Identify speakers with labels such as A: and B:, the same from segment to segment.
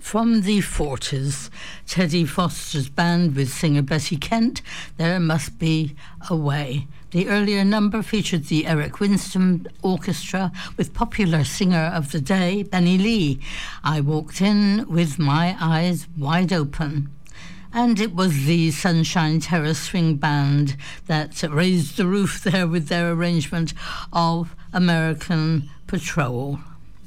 A: From the 40s, Teddy Foster's band with singer Bessie Kent, There Must Be a Way. The earlier number featured the Eric Winston Orchestra with popular singer of the day, Benny Lee. I walked in with my eyes wide open. And it was the Sunshine Terrace Swing Band that raised the roof there with their arrangement of American Patrol.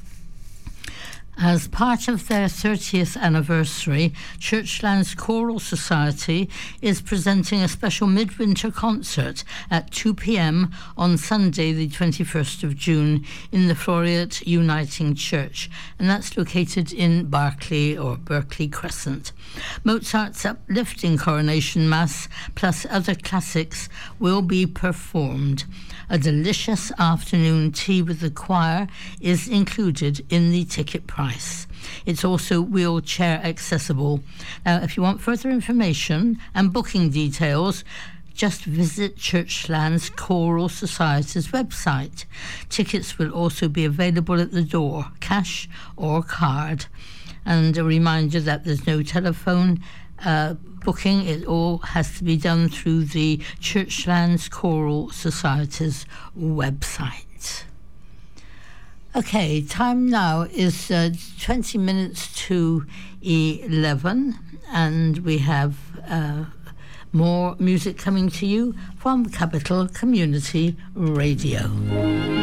A: As part of their 30th anniversary, Churchlands Choral Society is presenting a special midwinter concert at 2 p.m. on Sunday, the 21st of June, in the Floreat Uniting Church, and that's located in Berkeley or Berkeley Crescent. Mozart's uplifting Coronation Mass, plus other classics, will be performed. A delicious afternoon tea with the choir is included in the ticket price. It's also wheelchair accessible. Now, if you want further information and booking details, just visit Churchlands Choral Society's website. Tickets will also be available at the door, cash or card. And a reminder that there's no telephone booking. It all has to be done through the Churchlands Choral Society's website. Okay, time now is 20 minutes to 11, and we have more music coming to you from Capital Community Radio.